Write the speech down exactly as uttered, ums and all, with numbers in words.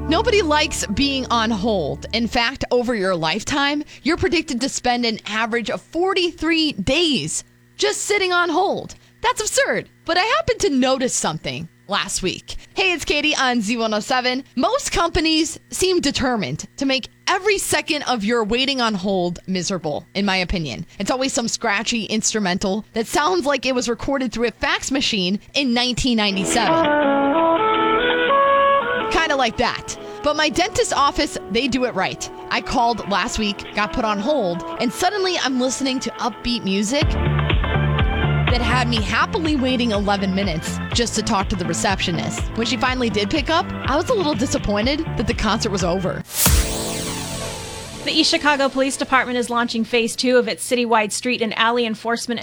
Nobody likes being on hold. In fact, over your lifetime, you're predicted to spend an average of forty-three days just sitting on hold. That's absurd. But I happened to notice something last week. Hey, it's Katie on Z one oh seven. Most companies seem determined to make every second of your waiting on hold miserable, in my opinion. It's always some scratchy instrumental that sounds like it was recorded through a fax machine in nineteen ninety-seven. Kind of like that. But my dentist's office, they do it right. I called last week, got put on hold, and suddenly I'm listening to upbeat music that had me happily waiting eleven minutes just to talk to the receptionist. When she finally did pick up, I was a little disappointed that the concert was over. The East Chicago Police Department is launching phase two of its citywide street and alley enforcement